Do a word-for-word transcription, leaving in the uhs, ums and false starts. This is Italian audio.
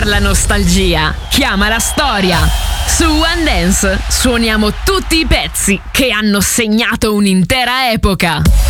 chiamar la nostalgia, chiama la storia. Su One Dance suoniamo tutti i pezzi che hanno segnato un'intera epoca.